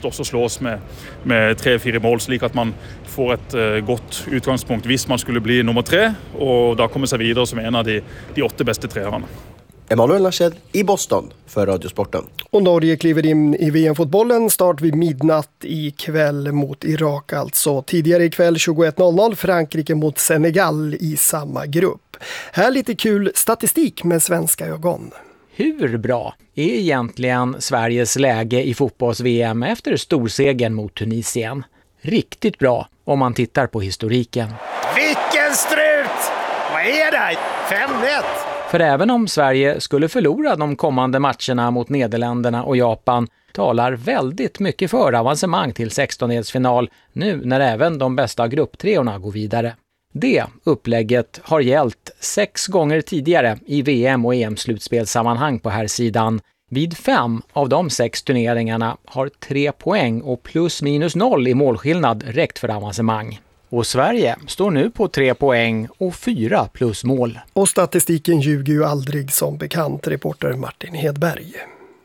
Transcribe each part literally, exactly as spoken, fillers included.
måste också slås med, med tre, fyra mål slik att man får ett uh, gott utgångspunkt hvis man skulle bli nummer tre och då kommer sig vidare som en av de, de åtta bästa trearna. Emanuel Laschet i Boston för Radiosporten. Och Norge kliver in i V M-fotbollen start vid midnatt i kväll mot Irak alltså. Tidigare ikväll tjugoett noll noll Frankrike mot Senegal i samma grupp. Här lite kul statistik med svenska ögon. Hur bra är egentligen Sveriges läge i fotbolls-V M efter storsegern mot Tunisien? Riktigt bra om man tittar på historiken. Vilken strut! Vad är det? fem ett! För även om Sverige skulle förlora de kommande matcherna mot Nederländerna och Japan talar väldigt mycket för avancemang till sextondelsfinal nu när även de bästa grupptreorna går vidare. Det upplägget har gällt sex gånger tidigare i V M- och E M-slutspelssammanhang på här sidan. Vid fem av de sex turneringarna har tre poäng och plus minus noll i målskillnad räckt för avancemang. Och Sverige står nu på tre poäng och fyra plus mål. Och statistiken ljuger ju aldrig som bekant, reporter Martin Hedberg.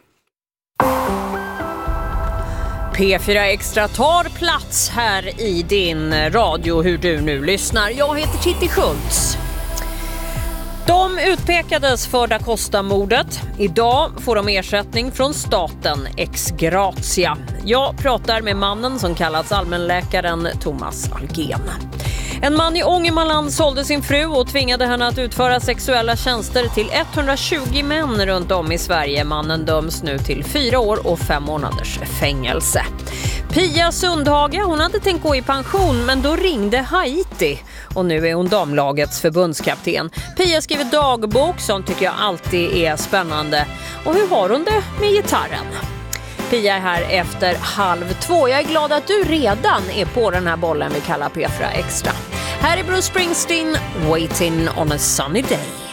P fyra Extra tar plats här i din radio hur du nu lyssnar. Jag heter Titti Schultz. De utpekades för Da Costa-mordet. Idag får de ersättning från staten ex gratia. Jag pratar med mannen som kallats allmänläkaren Thomas Algen. En man i Ångermanland sålde sin fru och tvingade henne att utföra sexuella tjänster till etthundratjugo män runt om i Sverige. Mannen döms nu till fyra år och fem månaders fängelse. Pia Sundhage, hon hade tänkt gå i pension men då ringde Haiti och nu är hon damlagets förbundskapten. Pia skriver dagbok som tycker jag alltid är spännande. Och hur har hon det med gitarren? Pia är här efter halv två. Jag är glad att du redan är på den här bollen vi kallar P fyra Extra. Här är Bruce Springsteen, Waiting on a Sunny Day.